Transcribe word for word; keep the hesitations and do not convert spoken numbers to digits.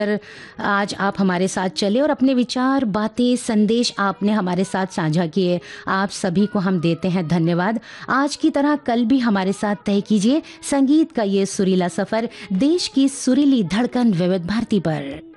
पर आज आप हमारे साथ चले और अपने विचार, बातें, संदेश आपने हमारे साथ साझा किए। आप सभी को हम देते हैं धन्यवाद। आज की तरह कल भी हमारे साथ तय कीजिए संगीत का ये सुरीला सफ़र, देश की सुरीली धड़कन विविध भारती पर।